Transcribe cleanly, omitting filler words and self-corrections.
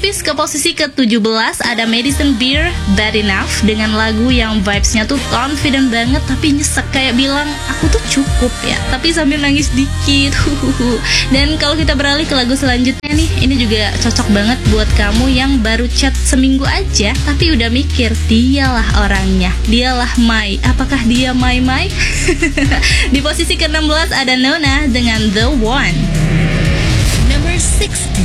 Tipis ke posisi ke-17 ada Madison Beer, Bad Enough, dengan lagu yang vibes-nya tuh confident banget tapi nyesek, kayak bilang aku tuh cukup ya, tapi sambil nangis dikit. Dan kalau kita beralih ke lagu selanjutnya nih, ini juga cocok banget buat kamu yang baru chat seminggu aja tapi udah mikir dialah orangnya, dialah Mai, apakah dia Mai? Di posisi ke-16 ada Nona dengan The One. Number 16.